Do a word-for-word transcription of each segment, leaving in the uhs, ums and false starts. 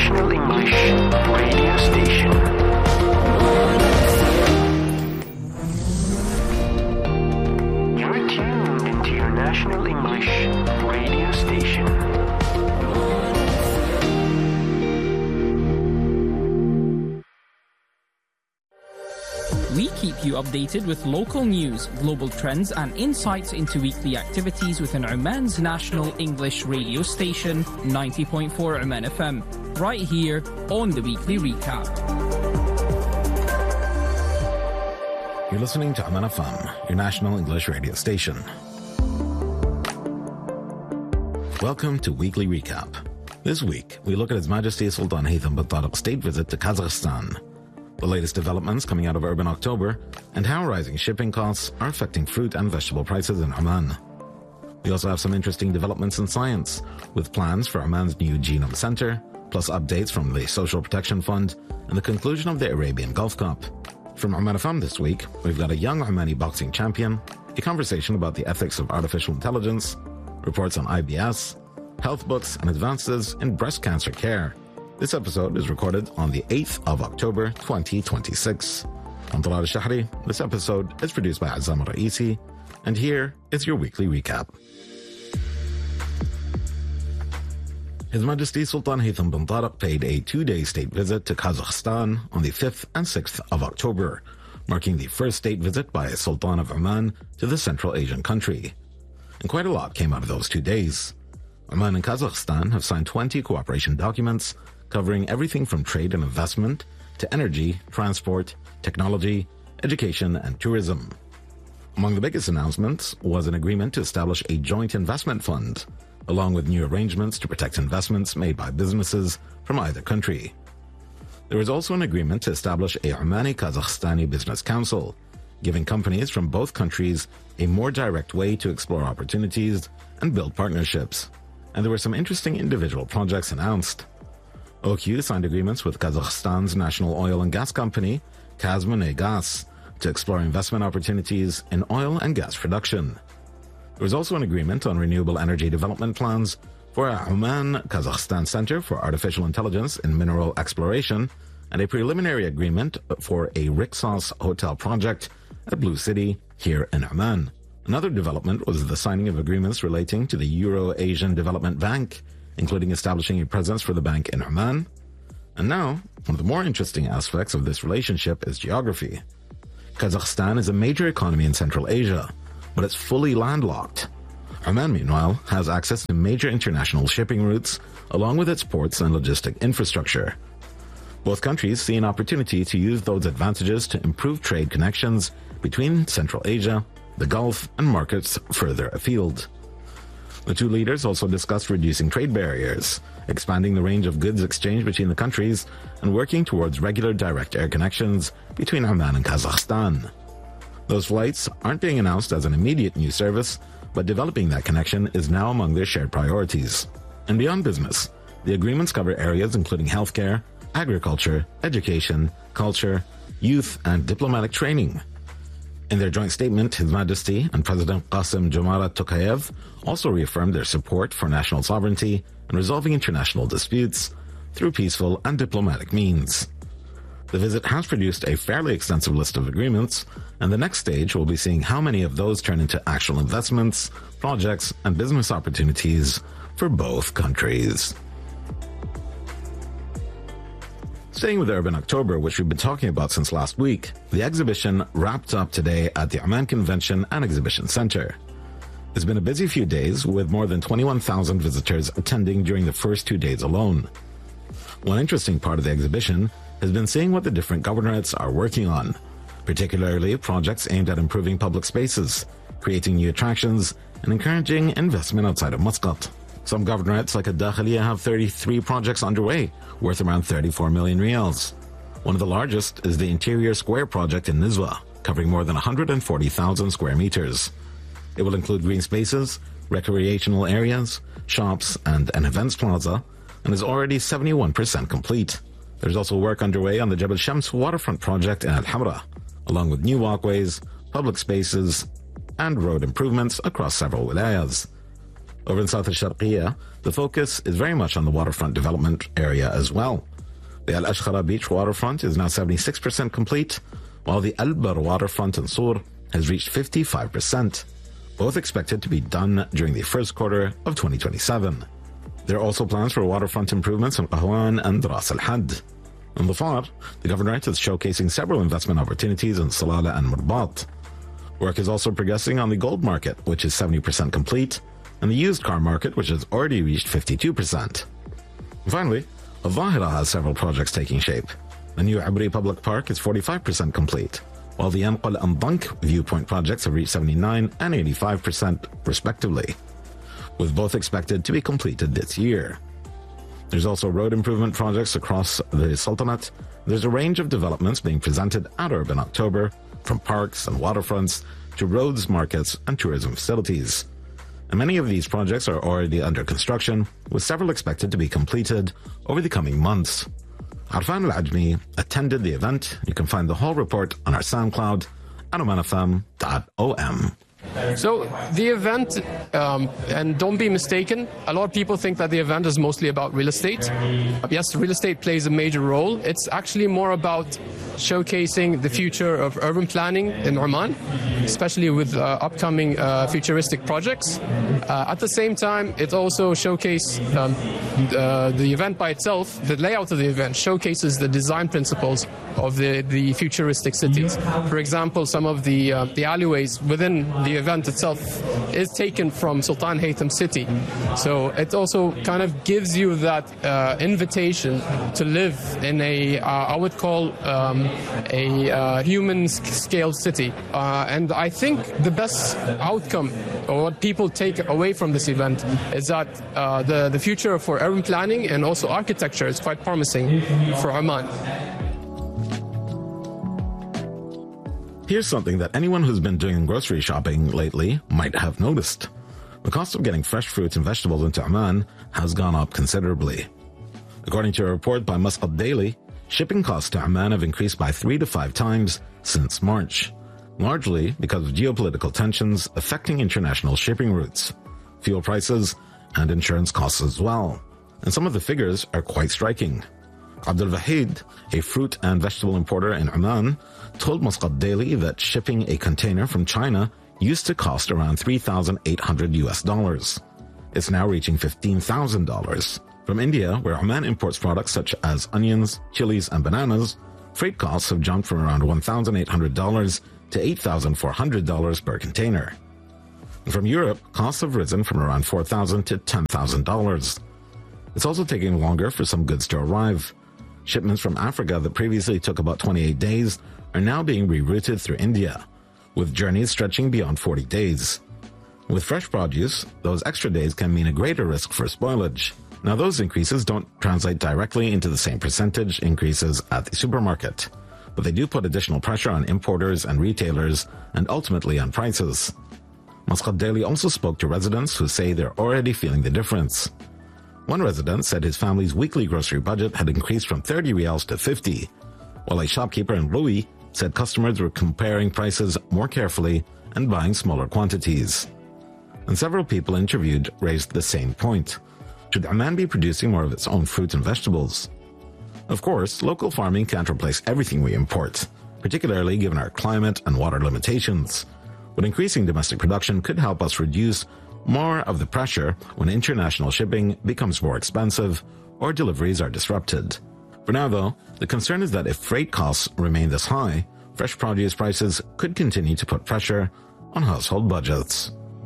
National English Radio Station. You're tuned into your National English Radio Station. We keep you updated with local news, global trends, and insights into weekly activities within Oman's national English radio station, ninety point four Oman F M, right here on the Weekly Recap. You're listening to Oman F M, your national English radio station. Welcome to Weekly Recap. This week, we look at His Majesty Sultan Haytham bin Tariq's state visit to Kazakhstan, the latest developments coming out of Urban October, and how rising shipping costs are affecting fruit and vegetable prices in Oman. We also have some interesting developments in science, with plans for Oman's new Genome Center, plus updates from the Social Protection Fund, and the conclusion of the Arabian Gulf Cup. From Oman F M this week, we've got a young Omani boxing champion, a conversation about the ethics of artificial intelligence, reports on I B S, health books, and advances in breast cancer care. This episode is recorded on the eighth of October, twenty twenty-six. I'm Talal Shahri. This episode is produced by Azam Raisi, and here is your weekly recap. His Majesty Sultan Haytham bin Tariq paid a two-day state visit to Kazakhstan on the fifth and sixth of October, marking the first state visit by a Sultan of Oman to the Central Asian country. And quite a lot came out of those two days. Oman and Kazakhstan have signed twenty cooperation documents covering everything from trade and investment to energy, transport, technology, education, and tourism. Among the biggest announcements was an agreement to establish a joint investment fund, along with new arrangements to protect investments made by businesses from either country. There was also an agreement to establish a Omani-Kazakhstani Business Council, giving companies from both countries a more direct way to explore opportunities and build partnerships. And there were some interesting individual projects announced. O Q signed agreements with Kazakhstan's national oil and gas company, Kazmunagas, to explore investment opportunities in oil and gas production. There was also an agreement on renewable energy development plans for a Oman-Kazakhstan Center for Artificial Intelligence in Mineral Exploration, and a preliminary agreement for a Rixos hotel project at Blue City here in Oman. Another development was the signing of agreements relating to the Euro-Asian Development Bank, including establishing a presence for the bank in Oman. And now, one of the more interesting aspects of this relationship is geography. Kazakhstan is a major economy in Central Asia, but it's fully landlocked. Oman, meanwhile, has access to major international shipping routes, along with its ports and logistic infrastructure. Both countries see an opportunity to use those advantages to improve trade connections between Central Asia, the Gulf, and markets further afield. The two leaders also discussed reducing trade barriers, expanding the range of goods exchanged between the countries, and working towards regular direct air connections between Oman and Kazakhstan. Those flights aren't being announced as an immediate new service, but developing that connection is now among their shared priorities. And beyond business, the agreements cover areas including healthcare, agriculture, education, culture, youth, and diplomatic training. In their joint statement, His Majesty and President Qasim-Jomart Tokayev also reaffirmed their support for national sovereignty and resolving international disputes through peaceful and diplomatic means. The visit has produced a fairly extensive list of agreements, and the next stage will be seeing how many of those turn into actual investments, projects, and business opportunities for both countries. Staying with Urban October, which we've been talking about since last week, the exhibition wrapped up today at the Oman Convention and Exhibition Center. It's been a busy few days, with more than twenty-one thousand visitors attending during the first two days alone. One interesting part of the exhibition has been seeing what the different governorates are working on, particularly projects aimed at improving public spaces, creating new attractions, and encouraging investment outside of Muscat. Some governorates like Ad-Dakhiliya have thirty-three projects underway, worth around thirty-four million riyals. One of the largest is the Interior Square project in Nizwa, covering more than one hundred forty thousand square meters. It will include green spaces, recreational areas, shops, and an events plaza, and is already seventy-one percent complete. There's also work underway on the Jabal Shams waterfront project in Al-Hamra, along with new walkways, public spaces, and road improvements across several wilayas. Over in South al-Sharqiyya, the focus is very much on the waterfront development area as well. The Al-Ashkhara Beach waterfront is now seventy-six percent complete, while the Al-Bar waterfront in Sur has reached fifty-five percent, both expected to be done during the first quarter of twenty twenty-seven. There are also plans for waterfront improvements in Qahwan and Ras Al-Had. In Dhafar, the Governorate is showcasing several investment opportunities in Salalah and Murbat. Work is also progressing on the gold market, which is seventy percent complete, and the used car market, which has already reached fifty-two percent. Finally, Al-Zahira has several projects taking shape. The new Abri Public Park is forty-five percent complete, while the Yanqul and Dank viewpoint projects have reached seventy-nine and eighty-five percent respectively, with both expected to be completed this year. There's also road improvement projects across the Sultanate. There's a range of developments being presented at Urban October, from parks and waterfronts to roads, markets, and tourism facilities. And many of these projects are already under construction, with several expected to be completed over the coming months. Arfan Al-Ajmi attended the event. You can find the whole report on our SoundCloud at oman f m dot o m. So the event, um, and don't be mistaken, a lot of people think that the event is mostly about real estate. Yes, real estate plays a major role. It's actually more about showcasing the future of urban planning in Oman, especially with uh, upcoming uh, futuristic projects. Uh, at the same time, it also showcases um, uh, the event by itself, the layout of the event showcases the design principles of the, the futuristic cities. For example, some of the, uh, the alleyways within the event itself is taken from Sultan Haytham City. So it also kind of gives you that uh, invitation to live in a, uh, I would call um, a uh, human scale city. Uh, and I think the best outcome, or what people take away from this event, is that uh, the, the future for urban planning and also architecture is quite promising for Oman. Here's something that anyone who's been doing grocery shopping lately might have noticed. The cost of getting fresh fruits and vegetables into Oman has gone up considerably. According to a report by Muscat Daily, shipping costs to Oman have increased by three to five times since March, largely because of geopolitical tensions affecting international shipping routes, fuel prices, and insurance costs as well. And some of the figures are quite striking. Abdul Wahid, a fruit and vegetable importer in Oman, told Muscat Daily that shipping a container from China used to cost around three thousand eight hundred U S dollars. It's now reaching fifteen thousand dollars. From India, where Oman imports products such as onions, chilies, and bananas, freight costs have jumped from around one thousand eight hundred dollars to eight thousand four hundred dollars per container. And from Europe, costs have risen from around four thousand dollars to ten thousand dollars. It's also taking longer for some goods to arrive. Shipments from Africa that previously took about twenty-eight days are now being rerouted through India, with journeys stretching beyond forty days. With fresh produce, those extra days can mean a greater risk for spoilage. Now, those increases don't translate directly into the same percentage increases at the supermarket, but they do put additional pressure on importers and retailers and ultimately on prices. Muscat Daily also spoke to residents who say they're already feeling the difference. One resident said his family's weekly grocery budget had increased from thirty rials to fifty, while a shopkeeper in Rui said customers were comparing prices more carefully and buying smaller quantities. And several people interviewed raised the same point. Should Oman be producing more of its own fruit and vegetables? Of course, local farming can't replace everything we import, particularly given our climate and water limitations. But increasing domestic production could help us reduce more of the pressure when international shipping becomes more expensive or deliveries are disrupted. For now, though, the concern is that if freight costs remain this high, fresh produce prices could continue to put pressure on household budgets.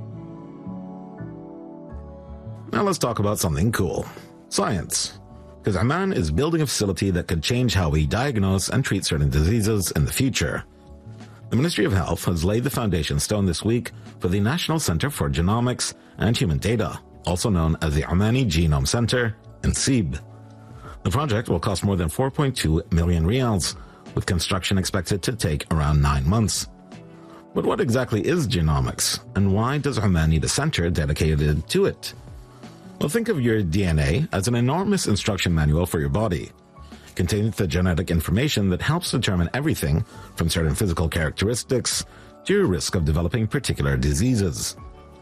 Now let's talk about something cool. Science. Because Oman is building a facility that could change how we diagnose and treat certain diseases in the future. The Ministry of Health has laid the foundation stone this week for the National Center for Genomics and Human Data, also known as the Omani Genome Center, N C E B. The project will cost more than four point two million rials, with construction expected to take around nine months. But what exactly is genomics, and why does Oman need a center dedicated to it? Well, think of your D N A as an enormous instruction manual for your body, containing the genetic information that helps determine everything from certain physical characteristics to your risk of developing particular diseases.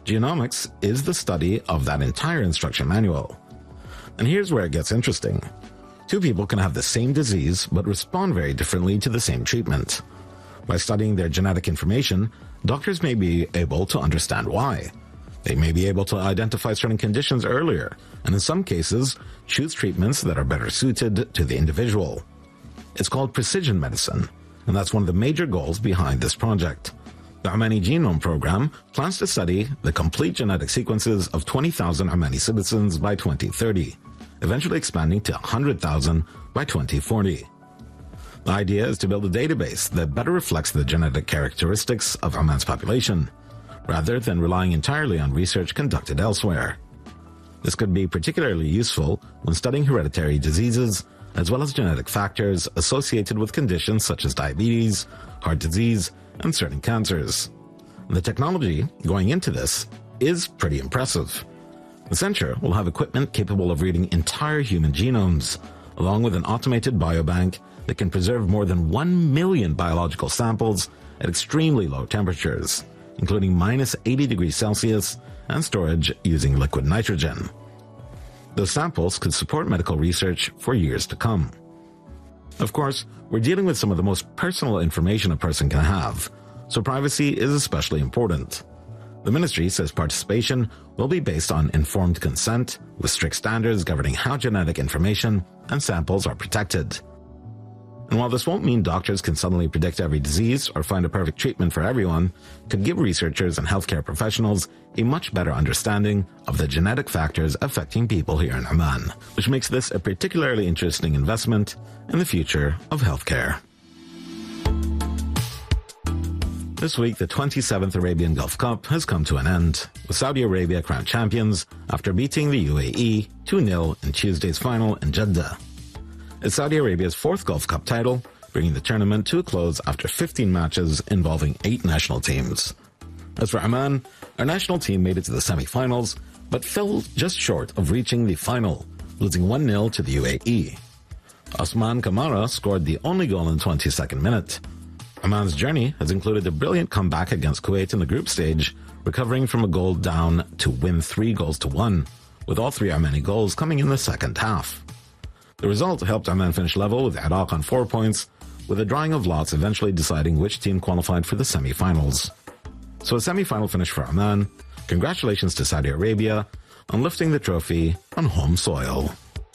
Genomics is the study of that entire instruction manual. And here's where it gets interesting. Two people can have the same disease but respond very differently to the same treatment. By studying their genetic information, doctors may be able to understand why. They may be able to identify certain conditions earlier, and in some cases, choose treatments that are better suited to the individual. It's called precision medicine, and that's one of the major goals behind this project. The Omani Genome Program plans to study the complete genetic sequences of twenty thousand Omani citizens by twenty thirty, eventually expanding to one hundred thousand by twenty forty. The idea is to build a database that better reflects the genetic characteristics of Oman's population, rather than relying entirely on research conducted elsewhere. This could be particularly useful when studying hereditary diseases, as well as genetic factors associated with conditions such as diabetes, heart disease, and certain cancers. The technology going into this is pretty impressive. The center will have equipment capable of reading entire human genomes, along with an automated biobank that can preserve more than one million biological samples at extremely low temperatures, including minus eighty degrees Celsius, and storage using liquid nitrogen. Those samples could support medical research for years to come. Of course, we're dealing with some of the most personal information a person can have, so privacy is especially important. The ministry says participation will be based on informed consent, with strict standards governing how genetic information and samples are protected. And while this won't mean doctors can suddenly predict every disease or find a perfect treatment for everyone, it could give researchers and healthcare professionals a much better understanding of the genetic factors affecting people here in Oman, which makes this a particularly interesting investment in the future of healthcare. This week, the twenty-seventh Arabian Gulf Cup has come to an end, with Saudi Arabia crowned champions after beating the U A E two nil in Tuesday's final in Jeddah. It's Saudi Arabia's fourth Gulf Cup title, bringing the tournament to a close after fifteen matches involving eight national teams. As for Oman, our national team made it to the semi-finals, but fell just short of reaching the final, losing one nil to the U A E. Osman Kamara scored the only goal in the twenty-second minute. Oman's journey has included a brilliant comeback against Kuwait in the group stage, recovering from a goal down to win three goals to one, with all three Omani goals coming in the second half. The result helped Oman finish level with Iraq on four points, with a drawing of lots eventually deciding which team qualified for the semi-finals. So a semi-final finish for Oman. Congratulations to Saudi Arabia on lifting the trophy on home soil.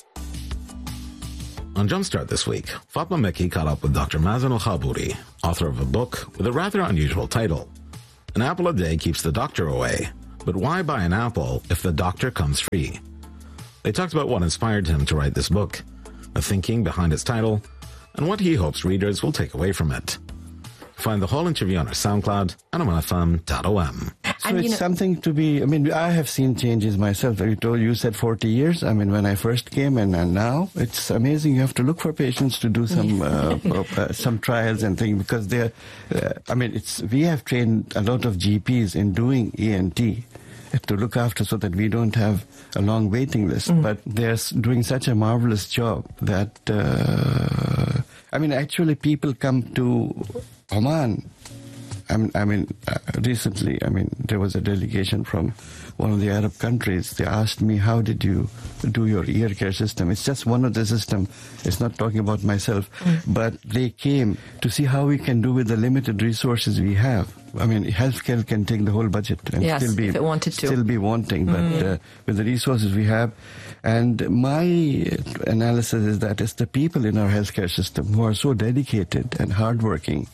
On Jumpstart this week, Fatma Mekki caught up with Doctor Mazen Al-Khabouri, author of a book with a rather unusual title. An apple a day keeps the doctor away, but why buy an apple if the doctor comes free? They talked about what inspired him to write this book, the thinking behind its title, and what he hopes readers will take away from it. Find the whole interview on our SoundCloud and oman f m dot o m. So and, it's know, something to be, I mean, I have seen changes myself. You told, you said forty years. I mean, when I first came and, and now, it's amazing. You have to look for patients to do some uh, uh, some trials and things because they're, uh, I mean, it's we have trained a lot of G Ps in doing E N T to look after so that we don't have a long waiting list. Mm. But they're doing such a marvelous job that, uh, I mean, actually people come to Oman. I mean, I mean uh, recently, I mean, there was a delegation from one of the Arab countries. They asked me, how did you do your ear care system? It's just one of the system. It's not talking about myself. Mm. But they came to see how we can do with the limited resources we have. I mean, healthcare can take the whole budget and yes, still be if it wanted to. still be wanting. But mm. uh, with the resources we have, and my analysis is that it's the people in our healthcare system who are so dedicated and hardworking.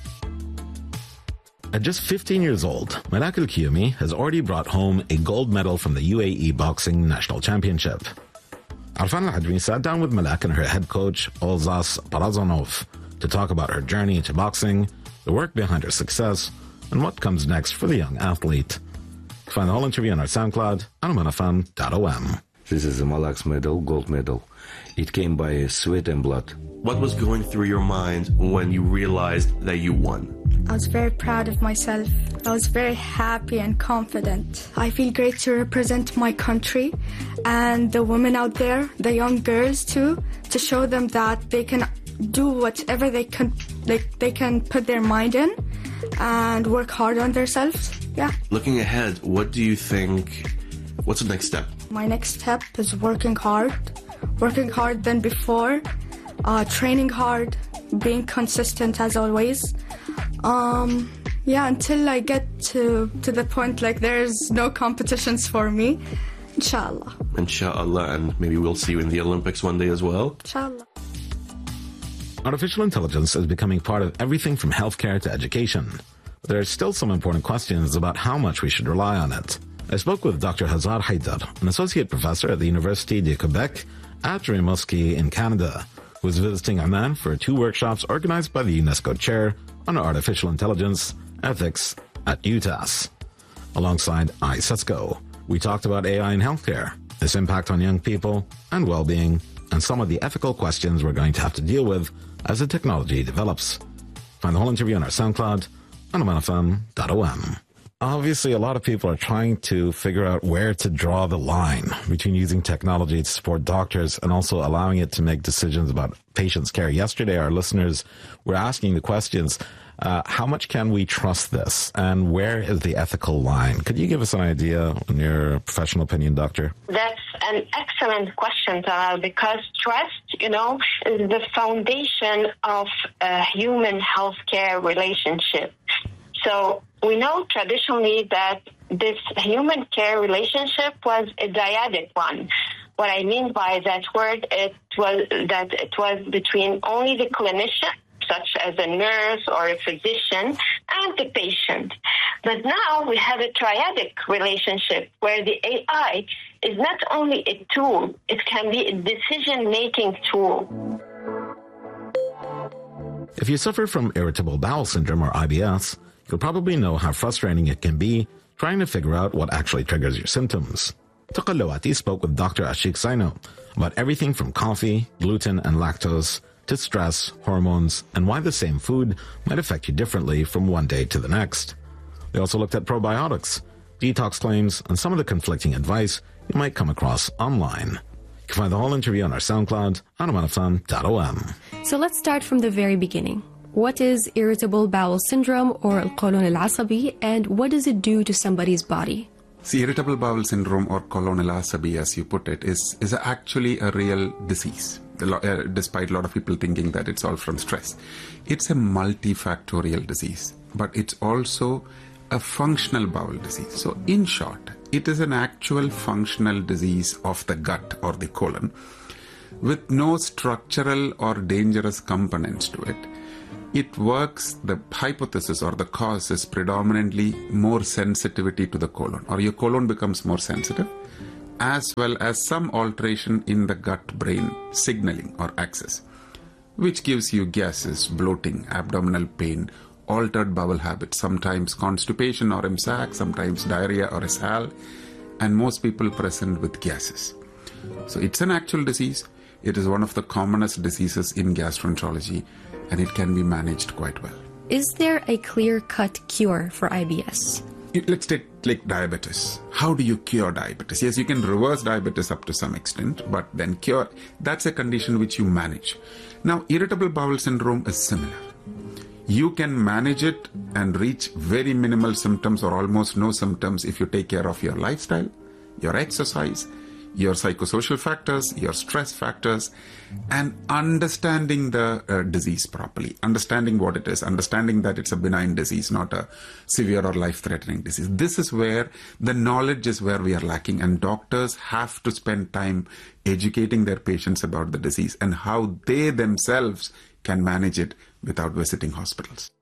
At just fifteen years old, Malak Al-Kiyumi has already brought home a gold medal from the U A E Boxing National Championship. Arfan Al-Adwi sat down with Malak and her head coach, Olzas Parazanov, to talk about her journey into boxing, the work behind her success, and what comes next for the young athlete. Find the whole interview on our SoundCloud and oman f m dot o m. This is a Malak's medal, gold medal. It came by sweat and blood. What was going through your mind when you realized that you won? I was very proud of myself. I was very happy and confident. I feel great to represent my country and the women out there, the young girls too, to show them that they can do whatever they can, they, they can put their mind in and work hard on themselves. yeah. Looking ahead, what do you think, what's the next step? My next step is working hard, working hard than before, uh, training hard, being consistent as always. Um, yeah, until I get to, to the point like there's no competitions for me. Inshallah. Inshallah, and maybe we'll see you in the Olympics one day as well. Inshallah. Artificial intelligence is becoming part of everything from healthcare to education. But there are still some important questions about how much we should rely on it. I spoke with Doctor Hazar Haidar, an associate professor at the Université de Quebec at Rimouski in Canada, who is visiting Amman for two workshops organized by the UNESCO Chair on Artificial Intelligence Ethics at UTAS. Alongside iCESCO, we talked about A I in healthcare, its impact on young people and well-being, and some of the ethical questions we're going to have to deal with as the technology develops. Find the whole interview on our SoundCloud on oman f m dot o m. Obviously, a lot of people are trying to figure out where to draw the line between using technology to support doctors and also allowing it to make decisions about patients' care. Yesterday, our listeners were asking the questions, uh, how much can we trust this? And where is the ethical line? Could you give us an idea, in your professional opinion, doctor? That's an excellent question, Talal, because trust, you know, is the foundation of a human healthcare relationship. So we know traditionally that this human care relationship was a dyadic one. What I mean by that word, it was that it was between only the clinician, such as a nurse or a physician, and the patient. But now we have a triadic relationship where the A I is not only a tool, it can be a decision-making tool. If you suffer from irritable bowel syndrome or I B S, you'll probably know how frustrating it can be trying to figure out what actually triggers your symptoms. Tuqa Lawati spoke with Doctor Ashik Saino about everything from coffee, gluten and lactose, to stress, hormones, and why the same food might affect you differently from one day to the next. They also looked at probiotics, detox claims, and some of the conflicting advice you might come across online. You can find the whole interview on our SoundCloud on oman f m dot o m. So let's start from the very beginning. What is irritable bowel syndrome or al-qolon al-asabi, and what does it do to somebody's body? See, irritable bowel syndrome or qolon al-asabi, as you put it, is, is actually a real disease, despite a lot of people thinking that it's all from stress. It's a multifactorial disease, but it's also a functional bowel disease. So in short, it is an actual functional disease of the gut or the colon with no structural or dangerous components to it. It works, the hypothesis or the cause is predominantly more sensitivity to the colon, or your colon becomes more sensitive, as well as some alteration in the gut-brain signaling or axis, which gives you gases, bloating, abdominal pain, altered bowel habits, sometimes constipation or imsac, sometimes diarrhea or ishal, and most people present with gases. So it's an actual disease. It is one of the commonest diseases in gastroenterology, and it can be managed quite well. Is there a clear-cut cure for I B S? Let's take like diabetes. How do you cure diabetes? Yes, you can reverse diabetes up to some extent, but then cure, that's a condition which you manage. Now, irritable bowel syndrome is similar. You can manage it and reach very minimal symptoms or almost no symptoms if you take care of your lifestyle, your exercise, your psychosocial factors, your stress factors, and understanding the uh, disease properly, understanding what it is, understanding that it's a benign disease, not a severe or life-threatening disease. This is where the knowledge is where we are lacking, and doctors have to spend time educating their patients about the disease and how they themselves can manage it without visiting hospitals.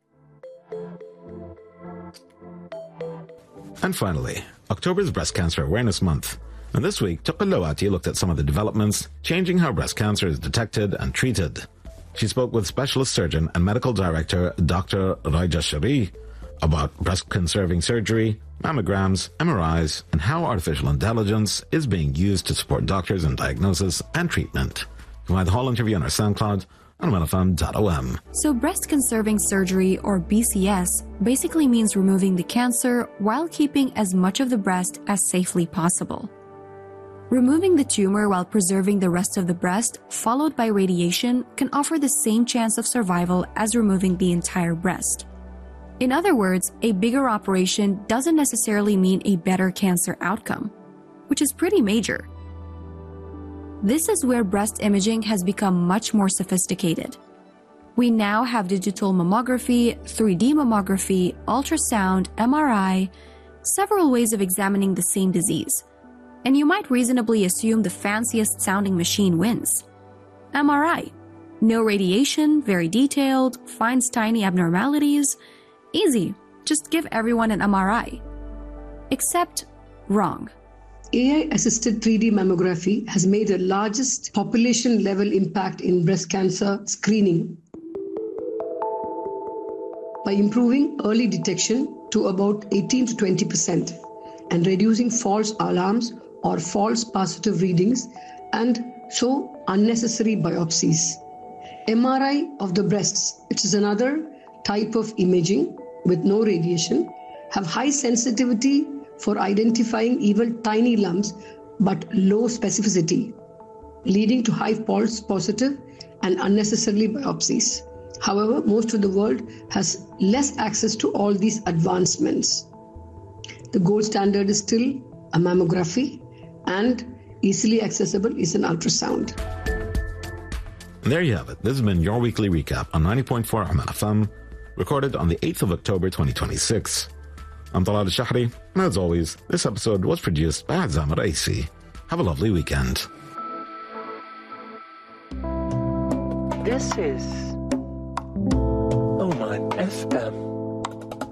And finally, October is Breast Cancer Awareness Month. And this week, Tuqa Lawati looked at some of the developments changing how breast cancer is detected and treated. She spoke with specialist surgeon and medical director Doctor Raja Shari about breast-conserving surgery, mammograms, M R Is, and how artificial intelligence is being used to support doctors in diagnosis and treatment. You can find the whole interview on our SoundCloud on oman f m dot o m. So breast-conserving surgery, or B C S, basically means removing the cancer while keeping as much of the breast as safely possible. Removing the tumor while preserving the rest of the breast, followed by radiation, can offer the same chance of survival as removing the entire breast. In other words, a bigger operation doesn't necessarily mean a better cancer outcome, which is pretty major. This is where breast imaging has become much more sophisticated. We now have digital mammography, three D mammography, ultrasound, M R I, several ways of examining the same disease. And you might reasonably assume the fanciest sounding machine wins. M R I. No radiation, very detailed, finds tiny abnormalities. Easy. Just give everyone an M R I. Except wrong. A I-assisted three D mammography has made the largest population-level impact in breast cancer screening by improving early detection to about eighteen to twenty percent and reducing false alarms or false positive readings and so unnecessary biopsies. M R I of the breasts, which is another type of imaging with no radiation, have high sensitivity for identifying even tiny lumps but low specificity, leading to high false positive and unnecessarily biopsies. However, most of the world has less access to all these advancements. The gold standard is still a mammography, and easily accessible is an ultrasound. And there you have it. This has been your weekly recap on ninety point four Oman F M, recorded on the eighth of October twenty twenty-six. I'm Talal Al-Shahri, and as always, this episode was produced by Azam Raisi. Have a lovely weekend. This is Oman F M.